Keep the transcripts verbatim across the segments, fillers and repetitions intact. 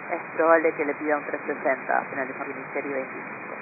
es probable que le pida un trescientos sesenta, finalización inicial y veinticinco.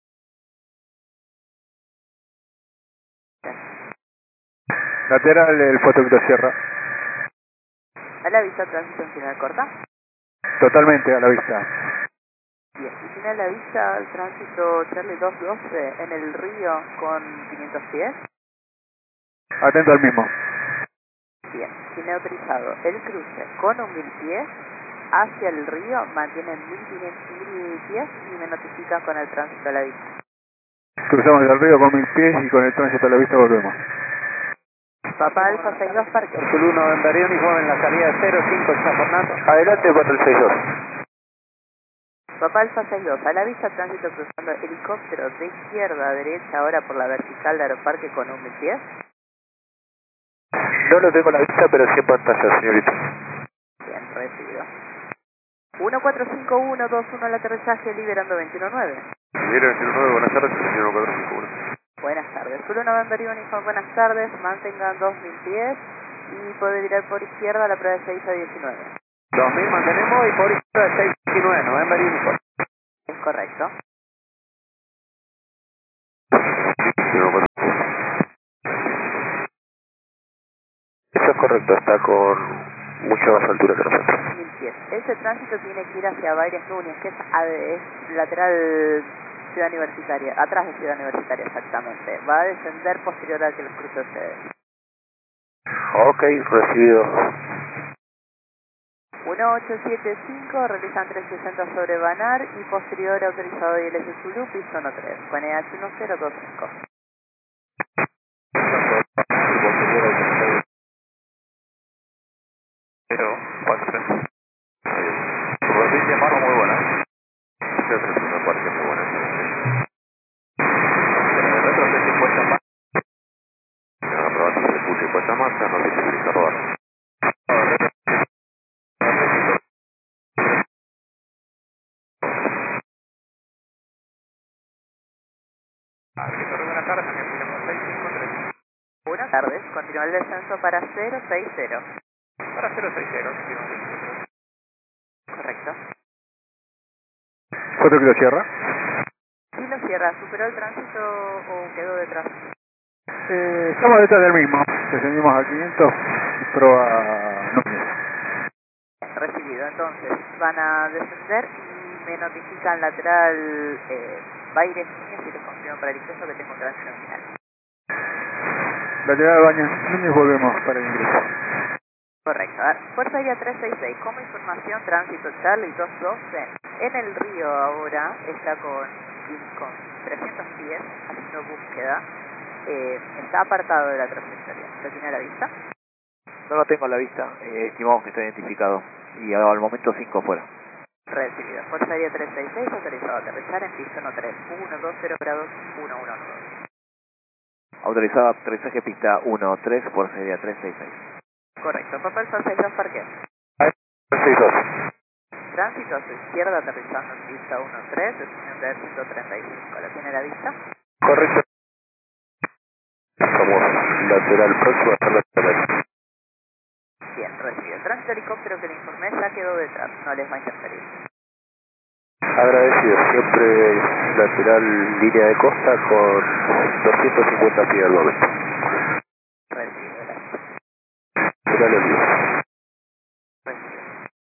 Lateral el fotociclo Sierra. ¿A la vista tránsito en final corta? Totalmente a la vista. Bien, y tiene a la vista el tránsito Charlie doscientos doce en el río con quinientos pies. Atento al mismo. Bien, tiene autorizado el cruce con un mil pies hacia el río, mantiene mil pies y me notifica con el tránsito a la vista. Cruzamos el río con mil pies y con el tránsito a la vista volvemos. Papá Alfa sesenta y dos Parque. Zulu uno, Darío uniforme en la salida cero cinco, San Fernando. Adelante cuatro seis dos. Papá Alfa sesenta y dos, a la vista tránsito cruzando helicóptero de izquierda a derecha ahora por la vertical de Aeroparque con un mil pies. No lo tengo a la vista, pero sí en pantalla, señorita. Bien, recibido. uno cuatro cinco uno dos uno al aterrizaje, liberando veintiuno nueve. Libero veintiuno nueve, buenas tardes, señor cuatro cinco uno. Buenas tardes. Zulu uno, Darío uniforme, buenas tardes. Mantengan dos mil pies y puede virar por izquierda a la prueba de seis a diecinueve. dos mil mantenemos y por izquierda seis diecinueve, November Uniform. Es correcto. Eso es correcto, está con mucha más altura que nosotros. mil pies. Ese tránsito tiene que ir hacia Baires Núñez, que es, a- es lateral Ciudad Universitaria, atrás de Ciudad Universitaria exactamente. Va a descender posterior a que los cruce ustedes. Ok, recibido. uno ocho siete cinco, realizan trescientos sesenta sobre Banar y posterior autorizado I L S Zulu, piso uno tres, con E H uno cero dos cinco. Pero, cuatro. Rodilla mano muy buena. Sí, otro es una parte muy buena. Retrocede cincuenta más. Aprobando se puso cincuenta más, no se utiliza rodar. Buenas tardes, señor Guillermo, seis cinco tres. Buenas tardes, continúa el descenso para cero seis cero. Para cero seis cero, Correcto. ¿Cuánto kilo cierra? Y lo cierra, ¿superó el tránsito o quedó detrás? Eh, estamos detrás del mismo. Descendimos a quinientos y proba Núñez. Recibido, entonces van a descender y me notifican lateral eh, Baires Núñez y les confirmo para el ingreso que tengo un tránsito final. Lateral Baños Núñez, volvemos para el ingreso. Correcto. A ver, Fuerza Aérea trescientos sesenta y seis, como información, tránsito Charlie doscientos doce en el río ahora, está con, con trescientos pies haciendo búsqueda, eh, está apartado de la trayectoria. ¿Lo tiene a la vista? No lo tengo a la vista, eh, estimamos que está identificado. Y al momento cinco fuera. Recibido. Fuerza Aérea trescientos sesenta y seis, autorizado a aterrizar en pista uno tres, uno dos cero grados, uno uno nueve. Autorizado aterrizaje pista uno tres por serie trescientos sesenta y seis. Correcto. Papel sesenta y dos, parque. seis dos. Tránsito a su izquierda, aterrizando en pista uno tres, destino de ciento treinta y cinco. ¿Lo tiene a la vista? Correcto. Como lateral próximo a lateral. Bien, recibido. El tránsito helicóptero que le informé ya quedó detrás, no les va a interferir. Agradecido. Siempre lateral línea de costa con doscientos cincuenta pies al momento. Recibido, gracias. Lateral envío. Recibido.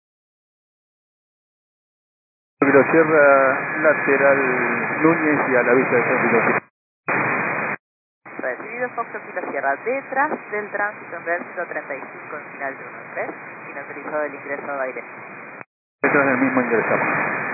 Kilo Sierra, lateral Núñez y a la vista de San Recibido Fox Kilo Sierra, detrás del tránsito en versito treinta y cinco en final de uno tres, sin autorizado el ingreso a aire. Detrás del mismo ingresamos.